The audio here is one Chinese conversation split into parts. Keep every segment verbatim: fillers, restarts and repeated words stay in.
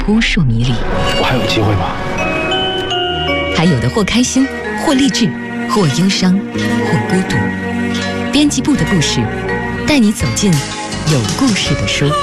扑朔迷离。 我还有机会吗？ 还有的或开心，或励志，或忧伤，或孤独。编辑部的故事，带你走进有故事的书。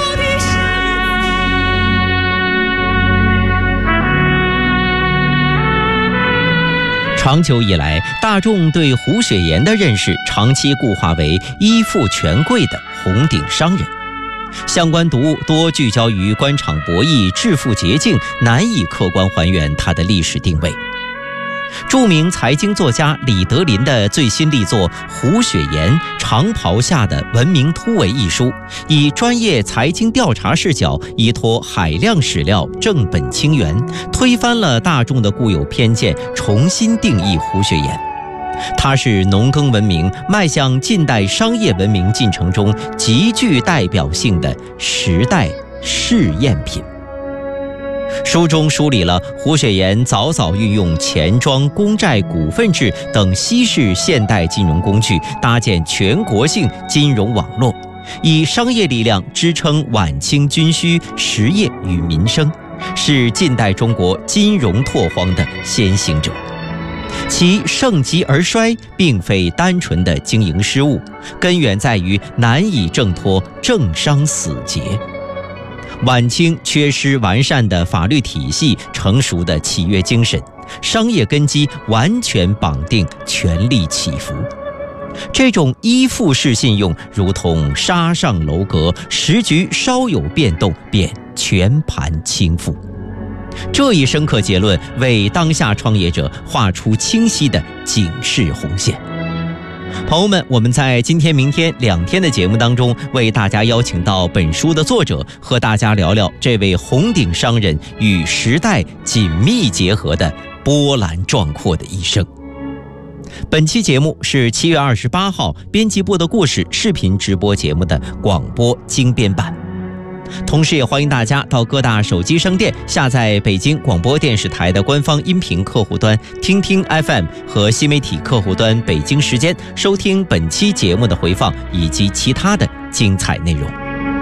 长久以来，大众对胡雪岩的认识长期固化为依附权贵的红顶商人，相关读物多聚焦于官场博弈、致富捷径，难以客观还原它的历史定位。著名财经作家李德林的最新力作《胡雪岩长袍下的文明突围》一书，以专业财经调查视角，依托海量史料正本清源，推翻了大众的固有偏见，重新定义胡雪岩。它是农耕文明迈向近代商业文明进程中极具代表性的时代试验品。书中梳理了胡雪岩早早运用钱庄、公债、股份制等西式现代金融工具，搭建全国性金融网络，以商业力量支撑晚清军需、实业与民生，是近代中国金融拓荒的先行者。其盛极而衰并非单纯的经营失误，根源在于难以挣脱政商死结。晚清缺失完善的法律体系、成熟的契约精神，商业根基完全绑定权力起伏。这种依附式信用如同沙上楼阁，时局稍有变动便全盘倾覆。这一深刻结论为当下创业者画出清晰的警示红线。朋友们，我们在今天、明天两天的节目当中，为大家邀请到本书的作者，和大家聊聊这位红顶商人与时代紧密结合的波澜壮阔的一生。本期节目是七月二十八号编辑部的故事视频直播节目的广播精编版。同时也欢迎大家到各大手机商店下载北京广播电视台的官方音频客户端听听 F M 和新媒体客户端北京时间，收听本期节目的回放以及其他的精彩内容。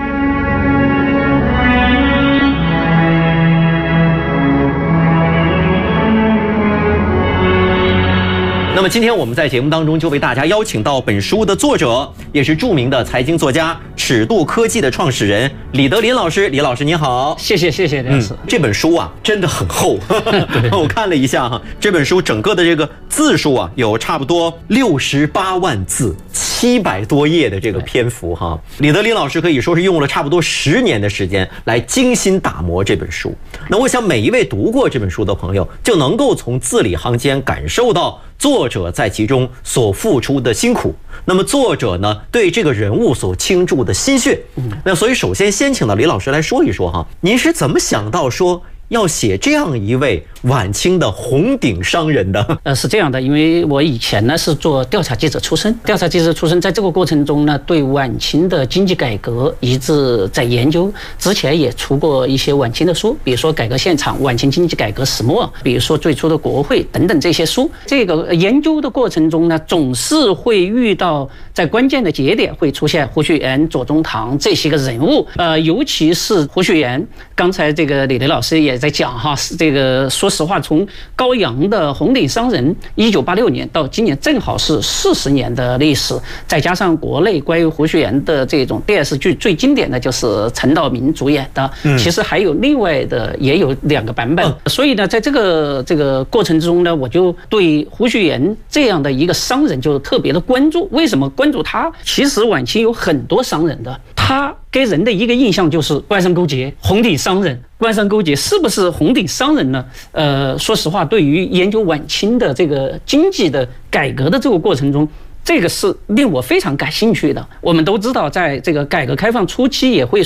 那么今天我们在节目当中就为大家邀请到本书的作者，也是著名的财经作家尺度科技的创始人李德林老师。李老师您好。 谢谢谢谢李老师、嗯、 这本书啊真的很厚我看了一下哈，这本书整个的这个字数啊有差不多六十八万字，七百多页的这个篇幅哈。李德林老师可以说是用了差不多十年的时间来精心打磨这本书。那我想每一位读过这本书的朋友就能够从字里行间感受到作者在其中所付出的辛苦，那么作者呢对这个人物所倾注的心血。那所以首先先请到李老师来说一说哈，您是怎么想到说要写这样一位晚清的红顶商人的？ 呃，是这样的，因为我以前呢是做调查记者出身，调查记者出身，在这个过程中呢，对晚清的经济改革一直在研究。之前也出过一些晚清的书，比如说《改革现场》《晚清经济改革始末》，比如说最初的国会等等这些书。这个研究的过程中呢，总是会遇到在关键的节点会出现胡雪岩、左宗棠这些个人物。呃，尤其是胡雪岩，刚才这个李雷老师也在讲哈，这个说实话，从高阳的红顶商人一九八六年到今年正好是四十年的历史，再加上国内关于胡雪岩的这种电视剧，最经典的就是陈道明主演的，其实还有另外的也有两个版本。所以呢，在这个这个过程之中呢，我就对胡雪岩这样的一个商人就特别的关注。为什么关注他？其实晚清有很多商人的，他给人的一个印象就是官商勾结、红顶商人。官商勾结是不是红顶商人呢？呃，说实话，对于研究晚清的这个经济的改革的这个过程中，这个是令我非常感兴趣的。我们都知道，在这个改革开放初期，也会